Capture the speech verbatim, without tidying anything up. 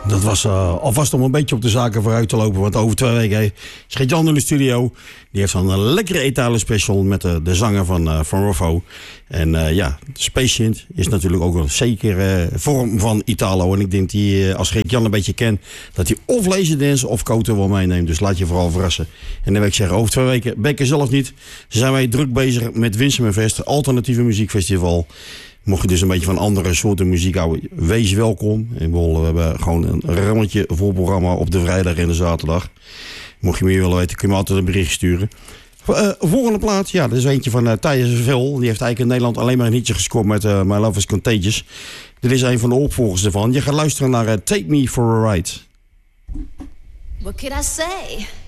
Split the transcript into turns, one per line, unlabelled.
Dat was uh, alvast om een beetje op de zaken vooruit te lopen. Want over twee weken is Gert-Jan in de studio. Die heeft dan een lekkere Italië special met de, de zanger van, uh, van Ruffo. En uh, ja, Spacient is natuurlijk ook een zekere vorm van Italo. En ik denk die, uh, als Gert-Jan een beetje kent, dat hij of Laserdance of Koto wel meeneemt. Dus laat je vooral verrassen. En dan wil ik zeggen, over twee weken ben ik er zelf niet. Zijn wij druk bezig met Winsumerfest, alternatieve muziekfestival. Mocht je dus een beetje van andere soorten muziek houden, wees welkom. En we hebben gewoon een rammetje vol programma op de vrijdag en de zaterdag. Mocht je meer willen weten, kun je me altijd een bericht sturen. Uh, volgende plaat, ja, dat is eentje van uh, Thijs Vel. Die heeft eigenlijk in Nederland alleen maar een hitje gescoord met uh, My Love is Contagious. Dit is een van de opvolgers ervan. Je gaat luisteren naar uh, Take Me for a Ride.
What could I say?